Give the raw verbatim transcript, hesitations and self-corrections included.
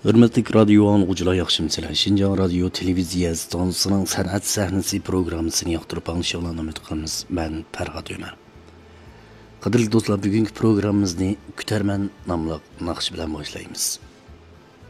Hürmetli radyo anlıqçılar yaxşımısınızlar? Şinjan Radyo Televiziya stansiyasının san'at sahnesi programmasını yoqtirib anglashinglarni umid qilamiz. Ben Farhod Ömer. Qadrli do'stlar, bugungi programmamizni Kutarman nomli naqsh bilan boshlaymiz.